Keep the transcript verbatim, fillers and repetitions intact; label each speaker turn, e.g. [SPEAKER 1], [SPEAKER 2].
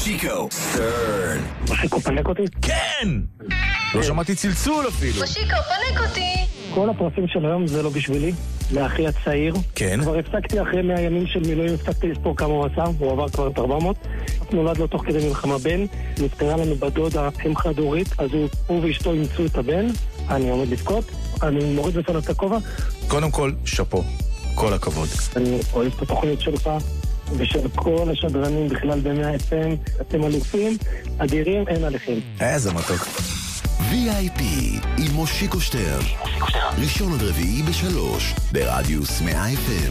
[SPEAKER 1] מושיקו סטרן.
[SPEAKER 2] מושיקו פנק אותי?
[SPEAKER 1] כן! לא שמעתי צלצול אפילו.
[SPEAKER 3] מושיקו פנק אותי.
[SPEAKER 2] כל הפרסים של היום זה לא בשבילי, לאחי הצעיר.
[SPEAKER 1] כן.
[SPEAKER 2] כבר הפסקתי אחרי מאה ימים של מילואים, הפסקתי לספור כמה הוא עשה, הוא עבר כבר את ארבע מאות. נולד לו תוך כדי מלחמה בן, נפטרה לנו בדודה אם חד הורית, אז הוא, הוא ואשתו ימצאו את הבן, אני עומד לבכות, אני מוריד בפניו את הכובע.
[SPEAKER 1] קודם כל, שפו, כל הכבוד.
[SPEAKER 2] אני אוהב את התוכנית שלך, ושל כל השדרנים בכלל ב-מאה אף אם, אתם אלופים, אדירים, אין עליכם.
[SPEAKER 1] איזה מתוק.
[SPEAKER 4] וי איי פי עם מושיקו שטרן. ראשון עד רביעי בשלוש, ברדיוס מאה אף אם.